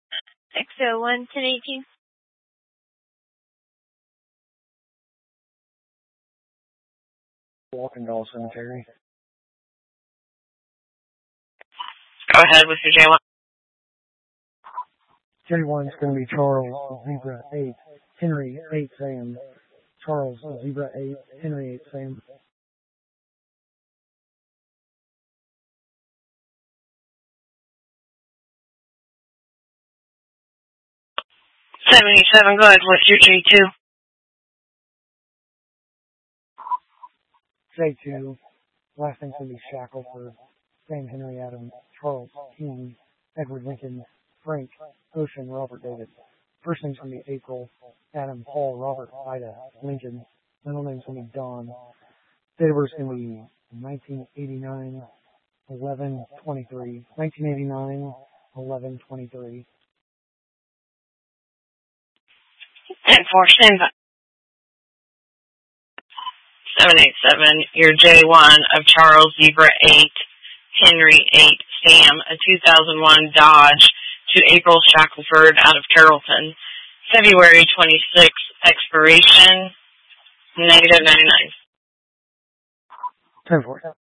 XO1 1018. Walkendall Cemetery. Go ahead with your J1. J1 is going to be Charles Zebra 8, Henry 8 Sam. Charles Zebra 8, Henry 8 Sam. 77, go ahead with your J2. J2, last name's going to be Shackelford, Sam Henry Adam, Charles King, Edward Lincoln, Frank Ocean, Robert David. First name's going to be April, Adam, Paul, Robert, Ida, Lincoln. Middle name's going to be Don. Date of birth's going to be 1989, 11/23. 1989, 11/23. 10-4, stand by. 787, your J1 of Charles Zebra 8, Henry 8, Sam, a 2001 Dodge to April Shackelford out of Carrollton. February 26, expiration, -99. 10-4.